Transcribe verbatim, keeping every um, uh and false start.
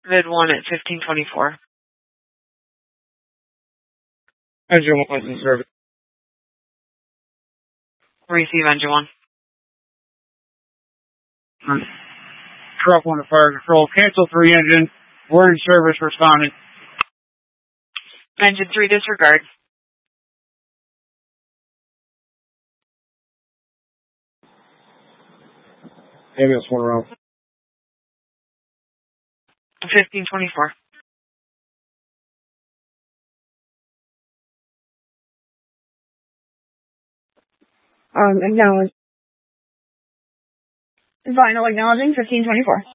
Vid one at fifteen twenty-four. Engine one in service. Receive engine one. Truck one to fire control. Cancel three engine. We're in service responding. Engine three disregard. Ambulance one around. fifteen twenty-four. Um, acknowledge. Final acknowledging fifteen twenty-four.